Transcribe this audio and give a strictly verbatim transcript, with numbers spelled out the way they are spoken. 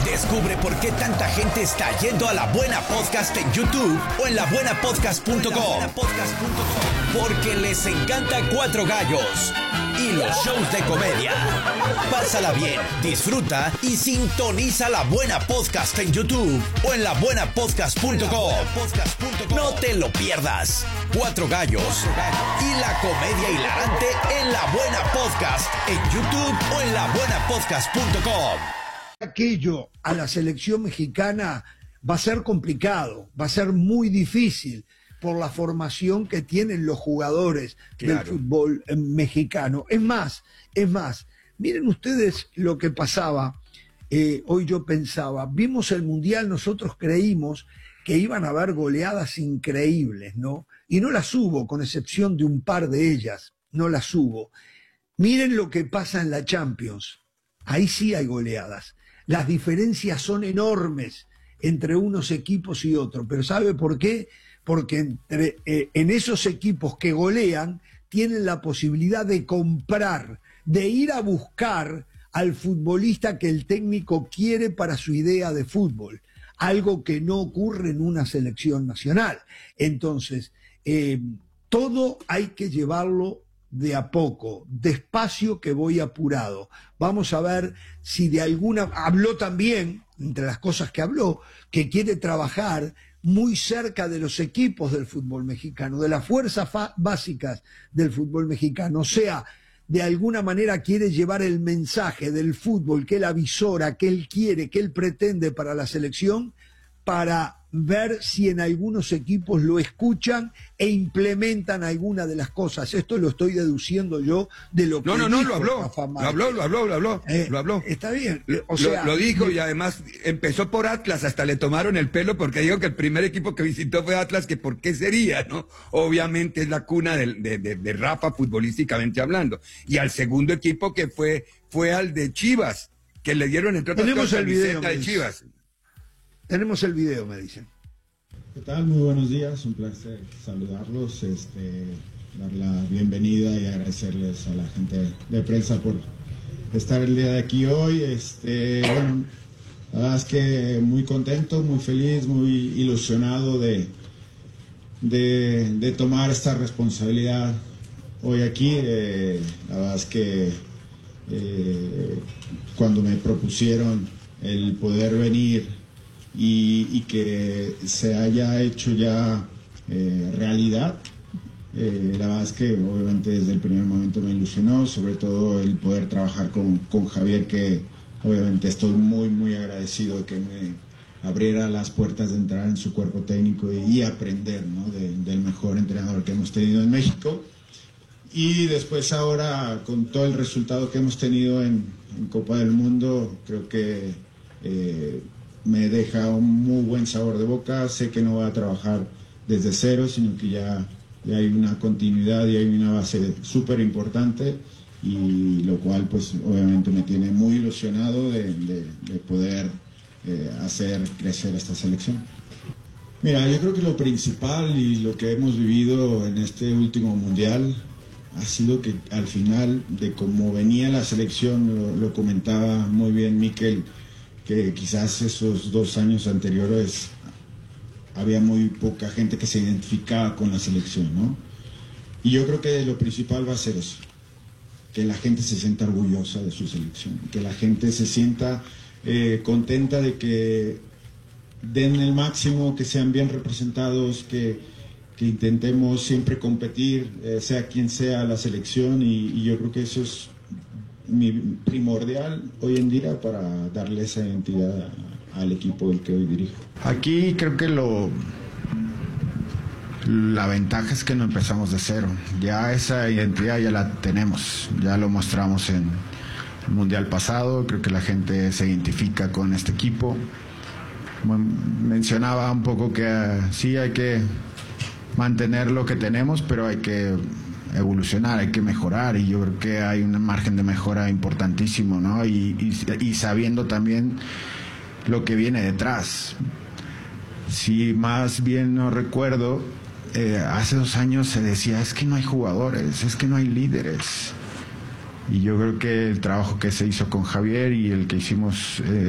Descubre por qué tanta gente está yendo a La Buena Podcast en YouTube o en la buena podcast punto com. Porque les encanta Cuatro Gallos y los shows de comedia. Pásala bien, disfruta y sintoniza La Buena Podcast en YouTube o en la buena podcast punto com. No te lo pierdas. Cuatro Gallos y la comedia hilarante en La Buena Podcast en YouTube o en la buena podcast punto com. Aquello a la selección mexicana va a ser complicado, va a ser muy difícil por la formación que tienen los jugadores claro. del fútbol mexicano. Es más, es más, miren ustedes lo que pasaba, eh, hoy yo pensaba, vimos el Mundial, nosotros creímos que iban a haber goleadas increíbles, ¿no? Y no las hubo, con excepción de un par de ellas, no las hubo. Miren lo que pasa en la Champions, ahí sí hay goleadas. Las diferencias son enormes entre unos equipos y otros, pero ¿sabe por qué? Porque entre, eh, en esos equipos que golean tienen la posibilidad de comprar, de ir a buscar al futbolista que el técnico quiere para su idea de fútbol, algo que no ocurre en una selección nacional. Entonces, eh, todo hay que llevarlo de a poco, despacio, que voy apurado. Vamos a ver si de alguna... Habló también, entre las cosas que habló, que quiere trabajar muy cerca de los equipos del fútbol mexicano, de las fuerzas básicas del fútbol mexicano. O sea, de alguna manera quiere llevar el mensaje del fútbol que él avisora, que él quiere, que él pretende para la selección, para ver si en algunos equipos lo escuchan e implementan alguna de las cosas. Esto lo estoy deduciendo yo de lo que no, no, no, lo habló, lo habló, lo habló, lo habló, eh, lo habló. Está bien. O lo, sea, lo dijo me... y además empezó por Atlas, hasta le tomaron el pelo porque dijo que el primer equipo que visitó fue Atlas, que por qué sería, ¿no? Obviamente es la cuna de, de, de, de Rafa futbolísticamente hablando. Y al segundo equipo que fue, fue al de Chivas, que le dieron entre otras Tenemos cosas el video, de Chivas. Tenemos el video, me dicen. ¿Qué tal? Muy buenos días, un placer saludarlos, este, dar la bienvenida y agradecerles a la gente de prensa por estar el día de aquí hoy. Este, bueno, la verdad es que muy contento, muy feliz, muy ilusionado de, de, de tomar esta responsabilidad hoy aquí. Eh, la verdad es que eh, cuando me propusieron el poder venir Y, y que se haya hecho ya eh, realidad, eh, la verdad es que obviamente desde el primer momento me ilusionó, sobre todo el poder trabajar con, con Javier, que obviamente estoy muy muy agradecido de que me abriera las puertas de entrar en su cuerpo técnico y, y aprender, ¿no? de, del mejor entrenador que hemos tenido en México. Y después ahora, con todo el resultado que hemos tenido en, en Copa del Mundo, creo que eh, me deja un muy buen sabor de boca. Sé que no voy a trabajar desde cero, sino que ya, ya hay una continuidad y hay una base súper importante, y lo cual pues obviamente me tiene muy ilusionado de, de, de poder eh, hacer crecer esta selección. Mira, yo creo que lo principal y lo que hemos vivido en este último mundial ha sido que al final, de cómo venía la selección, lo, lo comentaba muy bien Mikel, que quizás esos dos años anteriores había muy poca gente que se identificaba con la selección, ¿no? Y yo creo que lo principal va a ser eso, que la gente se sienta orgullosa de su selección, que la gente se sienta eh, contenta de que den el máximo, que sean bien representados, que, que intentemos siempre competir, eh, sea quien sea la selección, y, y yo creo que eso es mi primordial hoy en día para darle esa identidad al equipo del que hoy dirijo. Aquí creo que lo la ventaja es que no empezamos de cero, ya esa identidad ya la tenemos, ya lo mostramos en el mundial pasado. Creo que la gente se identifica con este equipo. Mencionaba un poco que uh, sí hay que mantener lo que tenemos, pero hay que evolucionar, hay que mejorar, y yo creo que hay un margen de mejora importantísimo, ¿no? Y, y, y sabiendo también lo que viene detrás. Si más bien no recuerdo, eh, hace dos años se decía, es que no hay jugadores, es que no hay líderes. Y yo creo que el trabajo que se hizo con Javier y el que hicimos eh,